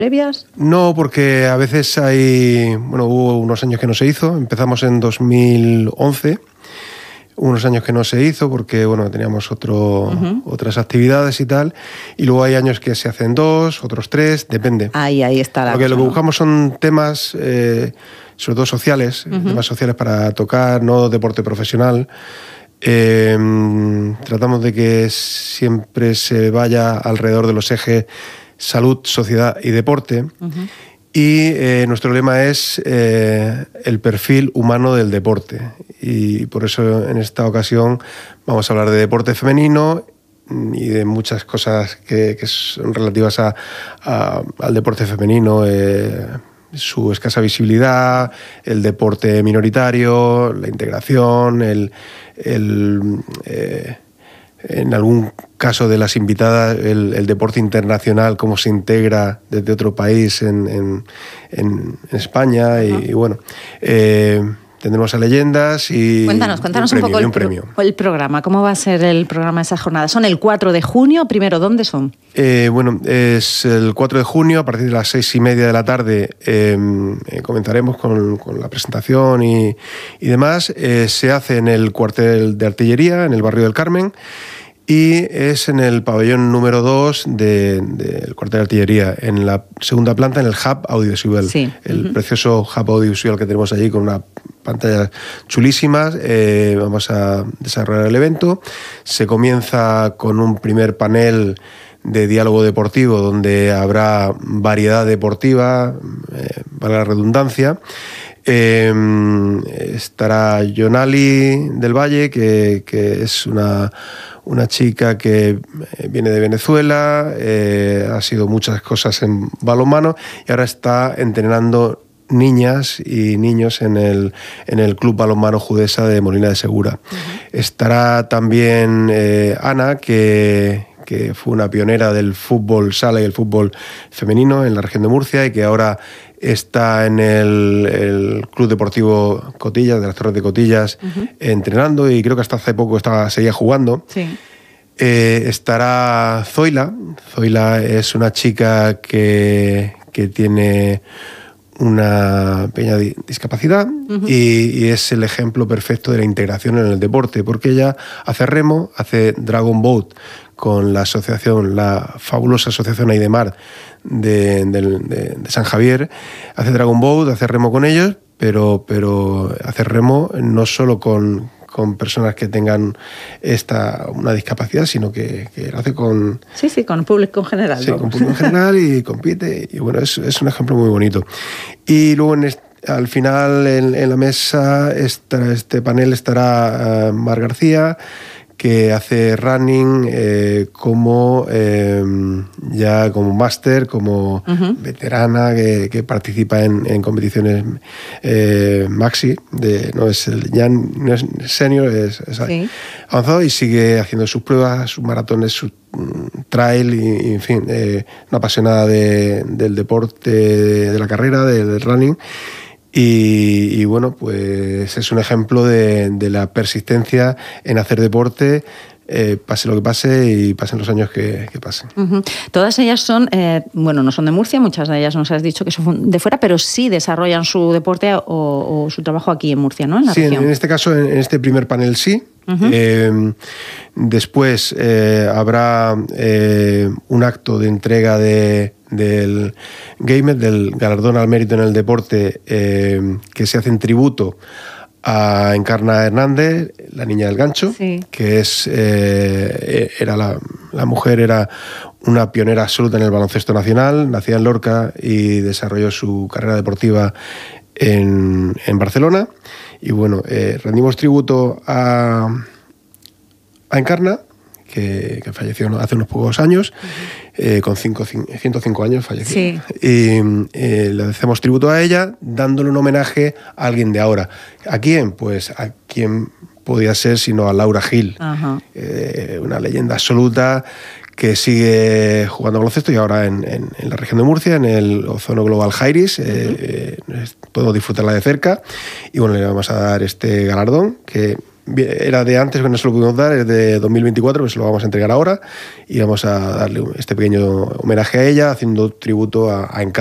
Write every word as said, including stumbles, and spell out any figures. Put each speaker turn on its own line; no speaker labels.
previas?
No, porque a veces hay... Bueno, hubo unos años que no se hizo. Empezamos en dos mil once. Unos años que no se hizo porque, bueno, teníamos otro, uh-huh. otras actividades y tal. Y luego hay años que se hacen dos, otros tres, depende.
Ahí, ahí está la
Porque
cosa,
lo que
¿no?
buscamos son temas, eh, sobre todo sociales, uh-huh. temas sociales para tocar, no deporte profesional. Eh, tratamos de que siempre se vaya alrededor de los ejes salud, sociedad y deporte. Uh-huh. Y eh, nuestro lema es eh, el perfil humano del deporte. Y por eso en esta ocasión vamos a hablar de deporte femenino y de muchas cosas que, que son relativas a, a, al deporte femenino, eh, su escasa visibilidad, el deporte minoritario, la integración, el... el eh, en algún caso de las invitadas, el, el deporte internacional, cómo se integra desde otro país en, en, en España. Uh-huh. y, y bueno, eh, tendremos a leyendas y
Cuéntanos, cuéntanos un, premio, un poco el,
un premio.
Pro, el programa. ¿Cómo va a ser el programa de esas jornadas? ¿Son el cuatro de junio? Primero, ¿dónde son?
Eh, bueno, es el cuatro de junio, a partir de las seis y media de la tarde eh, eh, comenzaremos con, con la presentación y, y demás. Eh, se hace en el cuartel de artillería, en el barrio del Carmen, y es en el pabellón número dos del de, cuartel de artillería, en la segunda planta, en el hub audiovisual.
Sí.
El
uh-huh.
precioso hub audiovisual que tenemos allí con una pantallas chulísimas. Eh, vamos a desarrollar el evento. Se comienza con un primer panel de diálogo deportivo donde habrá variedad deportiva, eh, para la redundancia. Eh, estará Yonali del Valle, que, que es una, una chica que viene de Venezuela, eh, ha sido muchas cosas en balonmano y ahora está entrenando niñas y niños en el, en el Club Balonmano Judesa de Molina de Segura. Uh-huh. Estará también eh, Ana, que... que fue una pionera del fútbol sala y el fútbol femenino en la región de Murcia y que ahora está en el, el Club Deportivo Cotillas, de las Torres de Cotillas, uh-huh. entrenando y creo que hasta hace poco estaba, seguía jugando.
Sí.
Eh, estará Zoila. Zoila es una chica que, que tiene una pequeña discapacidad uh-huh. y, y es el ejemplo perfecto de la integración en el deporte, porque ella hace remo, hace Dragon Boat con la asociación, la fabulosa asociación Aidemar de, de, de, de San Javier, hace Dragon Boat, hace remo con ellos, pero, pero hace remo no solo con, con personas que tengan esta, una discapacidad, sino que, que lo hace con...
Sí, sí, con público en general.
Sí,
¿no?
con público en general y compite, y bueno, es, es un ejemplo muy bonito. Y luego en este, al final en, en la mesa, esta, este panel estará uh, Mar García, que hace running eh, como eh, ya como máster, como uh-huh. veterana, que, que participa en, en competiciones eh, maxi, de, no es el, ya no es senior, es, es sí. avanzado y sigue haciendo sus pruebas, sus maratones, sus trail y, y en fin, eh, una apasionada de, del deporte, de, de la carrera, de, del running. Y, y bueno, pues es un ejemplo de, de la persistencia en hacer deporte, eh, pase lo que pase y pasen los años que, que pasen.
Uh-huh. Todas ellas son, eh, bueno, no son de Murcia, muchas de ellas nos has dicho que son de fuera, pero sí desarrollan su deporte o, o su trabajo aquí en Murcia, ¿no? En la
sí,
región.
En, en este caso, en este primer panel sí. Uh-huh. Eh, después eh, habrá eh, un acto de entrega de, del Gamer, del galardón al mérito en el deporte, eh, que se hace en tributo a Encarna Hernández, la niña del gancho, sí. que es eh, era la, la mujer era una pionera absoluta en el baloncesto nacional, nacida en Lorca y desarrolló su carrera deportiva en, en Barcelona. Y bueno, eh, rendimos tributo a, a Encarna, que, que falleció hace unos pocos años, uh-huh. eh, con cinco, ciento cinco años falleció.
Sí.
Y eh, le hacemos tributo a ella, dándole un homenaje a alguien de ahora. ¿A quién? Pues a quién podía ser sino a Laura Gil, uh-huh. eh, una leyenda absoluta que sigue jugando baloncesto y ahora en, en, en la región de Murcia, en el Ozono Global Jairis, uh-huh. eh, eh, podemos disfrutarla de cerca y bueno, le vamos a dar este galardón que era de antes, que no se lo pudimos dar, es de dos mil veinticuatro, pues se lo vamos a entregar ahora y vamos a darle este pequeño homenaje a ella, haciendo tributo a, a Encarna.